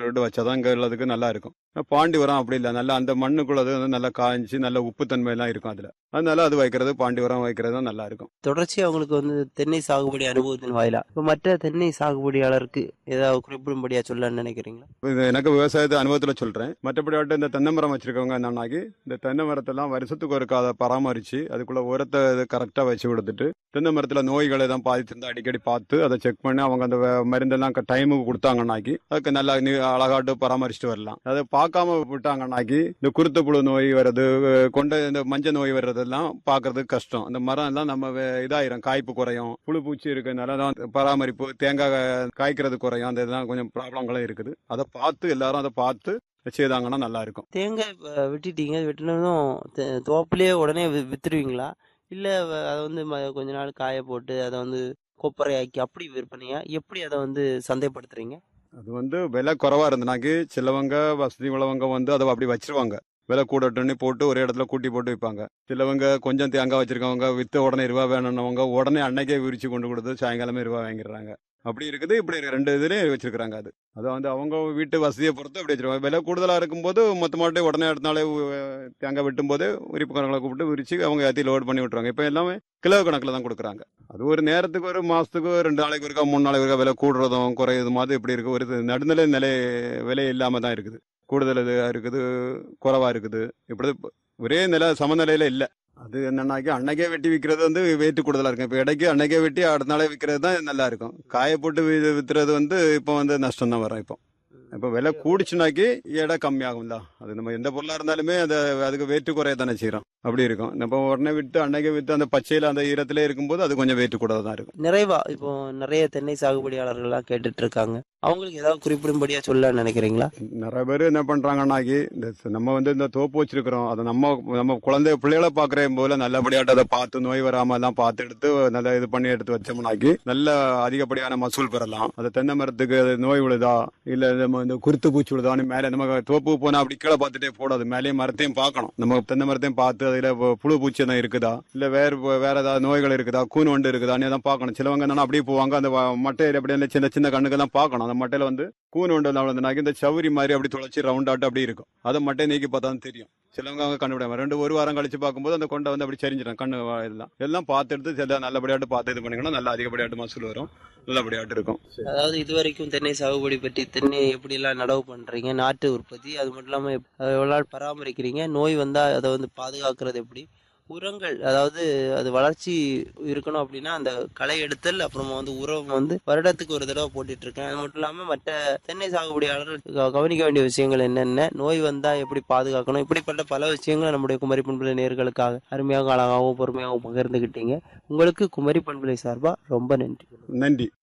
விட்டு வச்சாதான் இங்க உள்ளதுக்கு நல்லா இருக்கும். பாண்டி உரம் அப்படி இல்லை, நல்லா அந்த மண்ணுக்குள்ளது வந்து நல்லா காய்ச்சி நல்ல உப்புத்தன்மை எல்லாம் இருக்கும் அதுல. அதனால அது வைக்கிறது பாண்டி உரம் வைக்கிறது தான் நல்லா இருக்கும். தொடர்ச்சியா அவங்களுக்கு வந்து தென்னை சாகுபடி அனுபவத்தின் வாயிலா இப்ப மற்ற தென்னை சாகுபடியாளருக்கு ஏதாவது குறிப்பிடும்படியா சொல்லலாம்னு நினைக்கிறீங்களா? இது எனக்கு விவசாயத்தை அனுபவத்துல சொல்றேன். மற்றபடி இந்த தென்னை மரம் வச்சிருக்கவங்க என்னன்னாக்கி இந்த தென்னை மரத்தெல்லாம் வருஷத்துக்கு ஒருக்கா அதை பராமரிச்சு அதுக்குள்ள உரத்தை கரெக்டா வச்சு கொடுத்துட்டு தென்னை மரத்துல நோய்களை தான் பாதிச்சிருந்தா அடிக்கடி பார்த்து அதை செக் பண்ணி அவங்க அந்த மருந்தெல்லாம் டைமுக்கு கொடுத்தாங்கன்னாக்கி அதுக்கு நல்லா அழகாட்டு பராமரிச்சுட்டு வரலாம். அதை பார்க்காம விட்டாங்கன்னாக்கி இந்த குருத்து புழு நோய் வர்றது, கொண்ட இந்த மஞ்சள் நோய் வர்றதெல்லாம் பார்க்கறதுக்கு கஷ்டம். அந்த மரம் எல்லாம் நம்ம இதாயிரும், காய்ப்பு குறையும், புழு பூச்சி இருக்கிறதுனால தான் பராமரிப்பு, தேங்காய் காய்க்கிறது குறையும், அந்த இதெல்லாம் கொஞ்சம் ப்ராப்ளங்களும் இருக்குது. அதை பார்த்து எல்லாரும் அதை பார்த்து செய்தாங்கன்னா நல்லா இருக்கும். தேங்காய் வெட்டிட்டீங்க, வெட்டினதும் தோப்புலயே உடனே வித்துருவீங்களா? இல்ல அதை வந்து கொஞ்ச நாள் காய போட்டு அதை வந்து கொப்பரையாக்கி அப்படி விற்பனையா? எப்படி அதை வந்து சந்தைப்படுத்துறீங்க? அது வந்து விலை குறைவா இருந்தனாக்கி சிலவங்க வசதி உள்ளவங்க வந்து அதை அப்படி வச்சிருவாங்க. விலை கூடட்டுன்னு போட்டு ஒரு இடத்துல கூட்டி போட்டு விற்பாங்க. சிலவங்க கொஞ்சம் தேங்காய் வச்சிருக்கவங்க வித்த உடனே ரூபா வேணும்னவங்க உடனே அன்னைக்கே விரிச்சு கொண்டு கொடுத்து சாயங்காலமே ரூபா வாங்கிடுறாங்க. அப்படி இருக்குது, இப்படி ரெண்டு இதுலேயும் வச்சிருக்கிறாங்க. அதை வந்து அவங்க வீட்டு வசதியை பொறுத்து அப்படி வச்சிருவாங்க. விலை கூடுதலாக இருக்கும்போது மொத்தமாட்டே உடனே அடுத்த நாளே தேங்காய் வெட்டும் போது விரிப்புக்காரங்களை கூப்பிட்டு விரிச்சு அவங்க ஏற்றி லோட் பண்ணி விட்டுருவாங்க. இப்போ எல்லாமே கிலோ கணக்கில் தான் கொடுக்குறாங்க. அது ஒரு நேரத்துக்கு ஒரு மாசத்துக்கு 2 நாளைக்கு இருக்கா 3 நாளைக்கு இருக்கா விலை கூடுறதும் குறையது மாதிரி இப்படி இருக்கு. ஒரு நடுநிலை விலை இல்லாம தான் இருக்குது. கூடுதல் இருக்குது, குறைவா இருக்குது. இப்படி ஒரே சமநிலையில இல்லை. அது என்னன்னாக்கி அன்னைக்கே வெட்டி விற்கிறது வந்து வெயிட் கூடுதலா இருக்கும். இப்போ இடைக்கு அன்னைக்கே வெட்டி அடுத்த நாளே விற்கிறது தான் நல்லா இருக்கும். காய போட்டு வித்துறது வந்து இப்போ வந்து நஷ்டம் தான் வரும். இப்போ விலை கூடிச்சுனாக்கி எடை கம்மியாகும்ல. அது நம்ம எந்த பொருளா இருந்தாலுமே அதுக்கு வெயிட் குறைய தானே செய்யறோம். அப்படி இருக்கும். நம்ம உடனே விட்டு அன்னைக்கு வித்து அந்த பச்சையில அந்த ஈரத்திலே இருக்கும்போது அது கொஞ்சம் வெயிட் கூட தான் இருக்கும். நிறைவா இப்போ நிறைய தென்னை சாகுபடியாளர்கள்லாம் கேட்டுட்டு இருக்காங்க, அவங்களுக்கு ஏதாவது குறிப்பிடும்படியா சொல்ல நினைக்கிறீங்களா? நிறைய பேர் என்ன பண்றாங்கன்னாக்கி நம்ம வந்து இந்த தோப்பு வச்சிருக்கிறோம், அதை நம்ம குழந்தை பிள்ளைகளை பாக்குறேன் போல நல்லபடியாட்டு அதை பார்த்து நோய் வராம எல்லாம் பார்த்து எடுத்து நல்லா இது பண்ணி எடுத்து வச்சோம்னாக்கி நல்ல அதிகப்படியான மசூல் பெறலாம். அது தென்னை மரத்துக்கு நோய் விழுதா இல்ல இந்த குருத்து பூச்சி விழுதான்னு மேலே நம்ம தோப்புக்கு போனா அப்படி கீழே பார்த்துட்டே போடாது, மேலேயும் மரத்தையும் பார்க்கணும். நம்ம தென்னை மரத்தையும் பார்த்து அதுல புழு பூச்சி தான் இருக்குதா இல்ல வேற ஏதாவது நோய்கள் இருக்குதா, கூன் வண்டு இருக்குதான்னு தான் பார்க்கணும். சிலவங்க என்னன்னா அப்படியே போவாங்க, அந்த மட்டையில அப்படியே சின்ன சின்ன கண்ணுக்கு தான் பார்க்கணும். அந்த மட்டையில வந்து கூன் வண்டு இந்த சவுரி மாதிரி அப்படி துளைச்சி ரவுண்ட் ஆட்டு அப்படி இருக்கும். அதை மட்டையை நீக்கி பார்த்தா தான் தெரியும். சிலவங்க அவங்க கண்டுபிடிப்பாங்க. ஒரு வாரம் கழிச்சு பார்க்கும்போது அந்த கொண்டை வந்து அப்படி சரிஞ்சிடும். கண்ணு எல்லாம் பார்த்து எடுத்து நல்லபடியாட்டு பார்த்து இது பண்ணிங்கன்னா நல்லா அதிகப்படியாட்டு மசூல் வரும், நல்லபடியாட்டு இருக்கும். அதாவது இதுவரைக்கும் தென்னை சாகுபடி பற்றி, தென்னை எப்படி எல்லாம் நடவு பண்றீங்க, நாட்டு உற்பத்தி, அது மட்டும் இல்லாம எவ்வளவு நாள் பராமரிக்கிறீங்க, நோய் வந்தா அதை வந்து பாதுகாக்கிறது எப்படி, உரங்கள் அதாவது அது வளர்ச்சி இருக்கணும் அப்படின்னா அந்த களை எடுத்தல், அப்புறமா வந்து உரம் வந்து வருடத்துக்கு ஒரு தடவை போட்டுட்டு இருக்கேன். அது மட்டும் இல்லாம மற்ற தென்னை சாகுபடியாளர்கள் கவனிக்க வேண்டிய விஷயங்கள் என்னென்ன, நோய் வந்தா எப்படி பாதுகாக்கணும், இப்படிப்பட்ட பல விஷயங்களை நம்முடைய குமரி பண்புலை நேயர்களுக்காக அருமையாக அழகாகவும் பொறுமையாகவும் பகிர்ந்துகிட்டீங்க. உங்களுக்கு குமரி பண்புலை சார்பா ரொம்ப நன்றி. நன்றி.